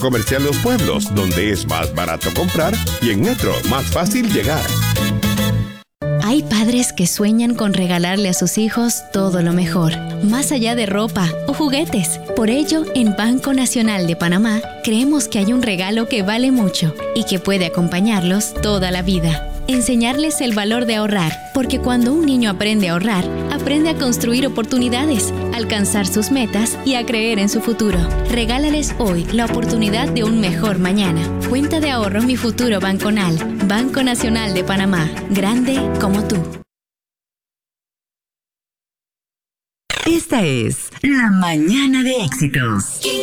Comercial Los Pueblos, donde es más barato comprar, y en Metro, más fácil llegar. Hay padres que sueñan con regalarle a sus hijos todo lo mejor, más allá de ropa o juguetes. Por ello, en Banco Nacional de Panamá, creemos que hay un regalo que vale mucho y que puede acompañarlos toda la vida. Enseñarles el valor de ahorrar, porque cuando un niño aprende a ahorrar, aprende a construir oportunidades, a alcanzar sus metas y a creer en su futuro. Regálales hoy la oportunidad de un mejor mañana. Cuenta de ahorro Mi Futuro Banconal. Banco Nacional de Panamá. Grande como tú. Esta es La Mañana de Éxitos.